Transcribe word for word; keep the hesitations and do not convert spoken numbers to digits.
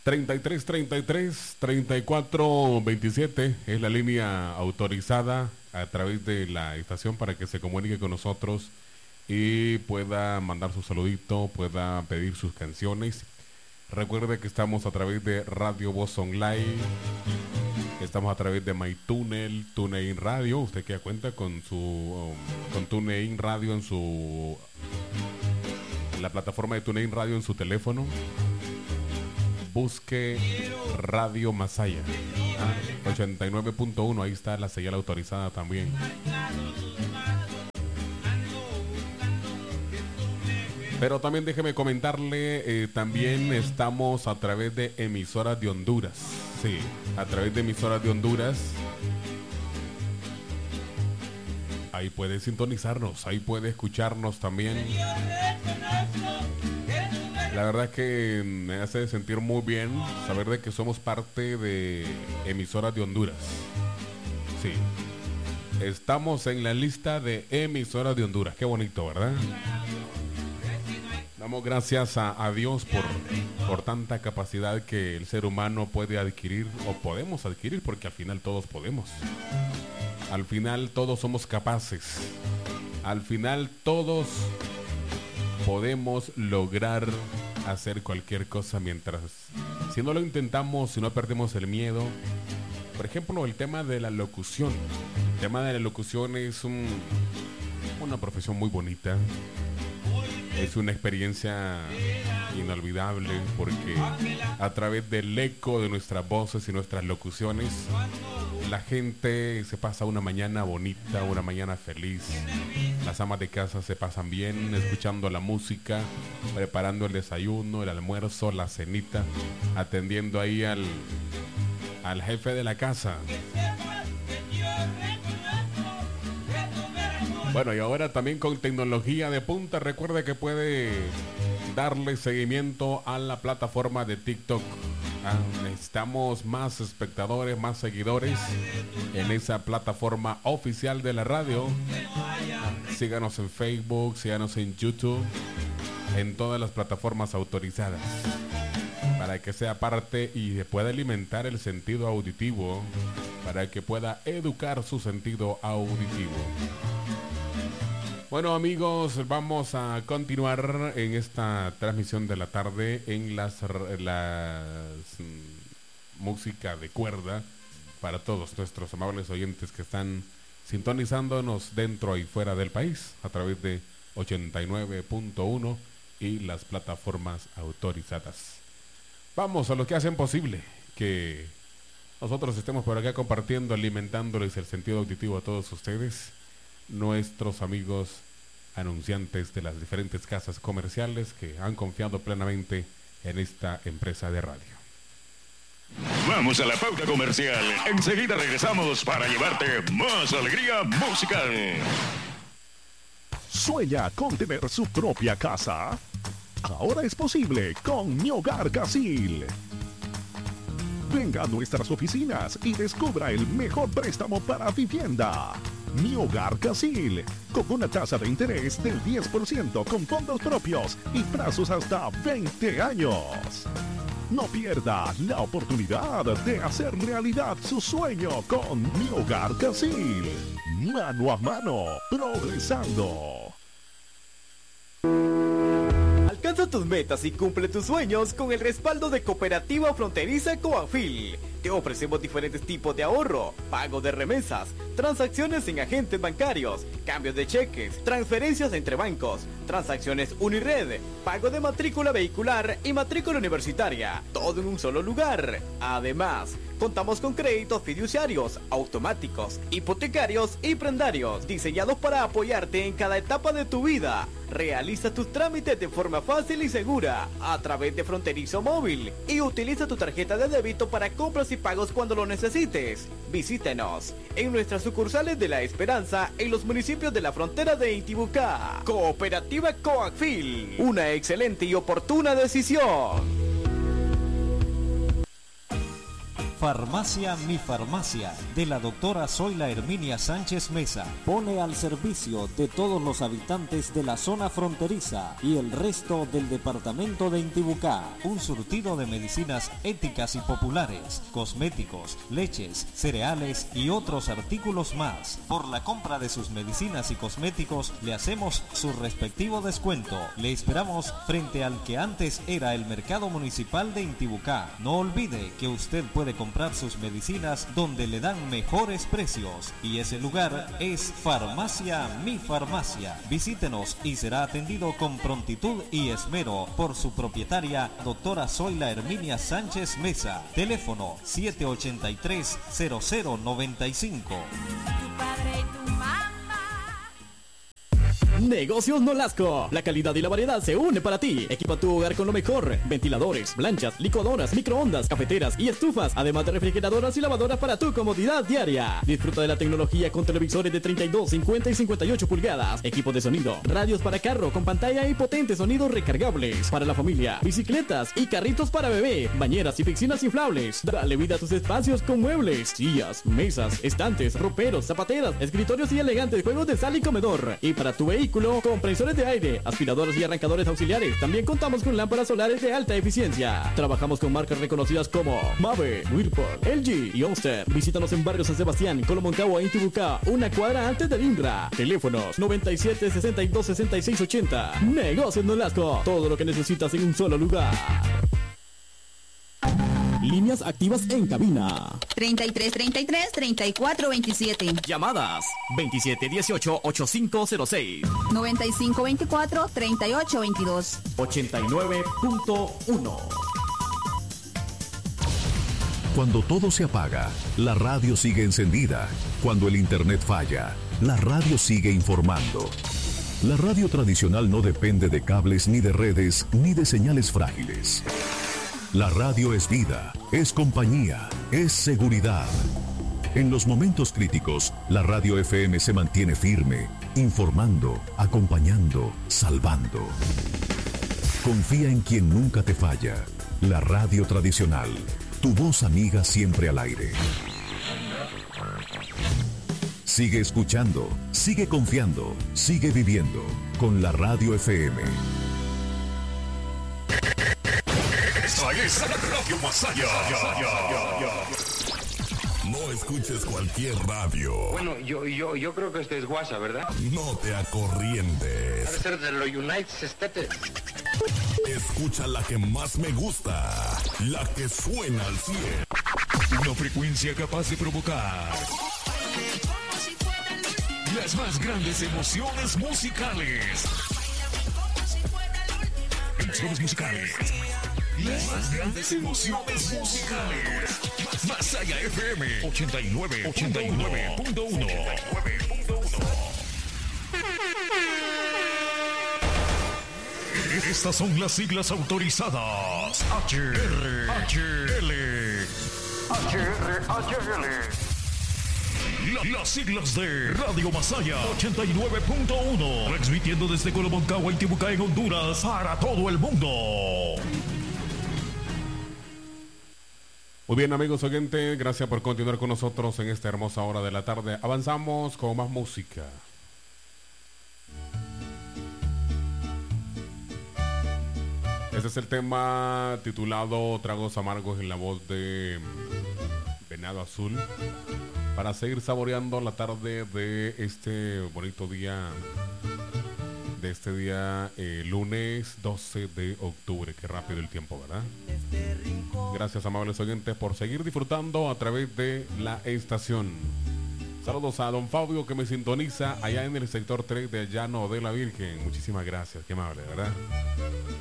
treinta y tres treinta y tres treinta y cuatro veintisiete es la línea autorizada a través de la estación para que se comunique con nosotros y pueda mandar su saludito, pueda pedir sus canciones. Recuerde que estamos a través de Radio Voz Online, estamos a través de MyTunnel, TuneIn Radio. Usted que cuenta con su um, con TuneIn Radio en su la plataforma de TuneIn Radio en su teléfono. Busque Radio Masaya, ah, ochenta y nueve punto uno, ahí está la señal autorizada también. Pero también déjeme comentarle, eh, también estamos a través de emisoras de Honduras. Sí, a través de emisoras de Honduras. Ahí puede sintonizarnos, ahí puede escucharnos también. La verdad es que me hace sentir muy bien saber de que somos parte de emisoras de Honduras. Sí, estamos en la lista de emisoras de Honduras. Qué bonito, ¿verdad? Damos gracias a, a Dios por, por tanta capacidad que el ser humano puede adquirir o podemos adquirir, porque al final todos podemos. Al final todos somos capaces. Al final todos podemos lograr hacer cualquier cosa mientras, si no lo intentamos, si no perdemos el miedo. Por ejemplo, el tema de la locución. El tema de la locución es un, una profesión muy bonita. Es una experiencia inolvidable porque a través del eco de nuestras voces y nuestras locuciones, la gente se pasa una mañana bonita, una mañana feliz. Las amas de casa se pasan bien escuchando la música, preparando el desayuno, el almuerzo, la cenita, atendiendo ahí al, al jefe de la casa. Bueno, y ahora también con tecnología de punta, recuerde que puede darle seguimiento a la plataforma de TikTok. Ah, necesitamos más espectadores, más seguidores en esa plataforma oficial de la radio. Síganos en Facebook, síganos en YouTube, en todas las plataformas autorizadas, para que sea parte y pueda alimentar el sentido auditivo, para que pueda educar su sentido auditivo. Bueno, amigos, vamos a continuar en esta transmisión de la tarde en las, las mm, música de cuerda para todos nuestros amables oyentes que están sintonizándonos dentro y fuera del país a través de ochenta y nueve punto uno y las plataformas autorizadas. Vamos a lo que hacen posible que nosotros estemos por acá compartiendo, alimentándoles el sentido auditivo a todos ustedes, nuestros amigos anunciantes de las diferentes casas comerciales que han confiado plenamente en esta empresa de radio. Vamos a la pauta comercial. Enseguida regresamos para llevarte más alegría musical. ¿Sueña con tener su propia casa? Ahora es posible con Mi Hogar Casil. Venga a nuestras oficinas y descubra el mejor préstamo para vivienda. Mi Hogar Casil, con una tasa de interés del diez por ciento con fondos propios y plazos hasta veinte años. No pierda la oportunidad de hacer realidad su sueño con Mi Hogar Casil. Mano a mano, progresando. Alcanza tus metas y cumple tus sueños con el respaldo de Cooperativa Fronteriza Coafil. Te ofrecemos diferentes tipos de ahorro, pago de remesas, transacciones en agentes bancarios, cambios de cheques, transferencias entre bancos, transacciones Unired, pago de matrícula vehicular y matrícula universitaria, todo en un solo lugar. Además, contamos con créditos fiduciarios, automáticos, hipotecarios y prendarios, diseñados para apoyarte en cada etapa de tu vida. Realiza tus trámites de forma fácil y segura a través de Fronterizo Móvil y utiliza tu tarjeta de débito para compras y pagos cuando lo necesites. Visítenos en nuestras sucursales de La Esperanza en los municipios de la frontera de Intibucá. Cooperativa Coafil, una excelente y oportuna decisión. Farmacia Mi Farmacia, de la doctora Zoila Herminia Sánchez Mesa, pone al servicio de todos los habitantes de la zona fronteriza y el resto del departamento de Intibucá un surtido de medicinas éticas y populares, cosméticos, leches, cereales y otros artículos más. Por la compra de sus medicinas y cosméticos le hacemos su respectivo descuento. Le esperamos frente al que antes era el mercado municipal de Intibucá. No olvide que usted puede comprar sus medicinas donde le dan mejores precios y ese lugar es Farmacia Mi Farmacia. Visítenos y será atendido con prontitud y esmero por su propietaria, doctora Zoila Herminia Sánchez Mesa. Teléfono siete ochenta y tres, cero cero noventa y cinco. Negocios Nolasco. La calidad y la variedad se une para ti. Equipa tu hogar con lo mejor. Ventiladores, planchas, licuadoras, microondas, cafeteras y estufas. Además de refrigeradoras y lavadoras para tu comodidad diaria. Disfruta de la tecnología con televisores de treinta y dos, cincuenta y cincuenta y ocho pulgadas. Equipos de sonido, radios para carro con pantalla y potentes sonidos recargables. Para la familia, bicicletas y carritos para bebé. Bañeras y piscinas inflables. Dale vida a tus espacios con muebles, sillas, mesas, estantes, roperos, zapateras, escritorios y elegantes juegos de sala y comedor. Y para tu vehículo, compresores de aire, aspiradores y arrancadores auxiliares. También contamos con lámparas solares de alta eficiencia. Trabajamos con marcas reconocidas como Mave, Whirlpool, L G y Oster. Visítanos en Barrio San Sebastián, Colomoncagua e Intibucá, una cuadra antes del Indra. Teléfonos noventa y siete, sesenta y dos, sesenta y seis, ochenta. Negocios Nolasco. Todo lo que necesitas en un solo lugar. Líneas activas en cabina. treinta y tres, treinta y tres, treinta y cuatro, veintisiete. Llamadas veintisiete dieciocho, ochenta y cinco cero seis. noventa y cinco veinticuatro, treinta y ocho veintidós. ochenta y nueve punto uno. Cuando todo se apaga, la radio sigue encendida. Cuando el internet falla, la radio sigue informando. La radio tradicional no depende de cables ni de redes ni de señales frágiles. La radio es vida, es compañía, es seguridad. En los momentos críticos, la radio F M se mantiene firme, informando, acompañando, salvando. Confía en quien nunca te falla. La radio tradicional, tu voz amiga siempre al aire. Sigue escuchando, sigue confiando, sigue viviendo con la radio F M. Esta es la Radio Masaya. No escuches cualquier radio. Bueno, yo, yo, yo creo que este es WhatsApp, ¿verdad? No te acorrientes. Debe ser de los United States. Escucha la que más me gusta, la que suena al cien. Una frecuencia capaz de provocar las más grandes emociones musicales. Emociones musicales. Las más grandes emociones musicales. Masaya F M ochenta y nueve punto uno. Estas son las siglas autorizadas. H R H L. H R H L. La, las siglas de Radio Masaya ochenta y nueve punto uno. Transmitiendo desde Colomoncagua, Intibucá, en Honduras, para todo el mundo. Muy bien, amigos oyentes, gracias por continuar con nosotros en esta hermosa hora de la tarde. Avanzamos con más música. Este es el tema titulado Tragos Amargos en la voz de Venado Azul, para seguir saboreando la tarde de este bonito día, de este día eh, lunes doce de octubre. Qué rápido el tiempo, ¿verdad? Gracias, amables oyentes, por seguir disfrutando a través de la estación. Saludos a don Fabio, que me sintoniza allá en el sector tres de Llano de la Virgen. Muchísimas gracias, qué amable, ¿verdad?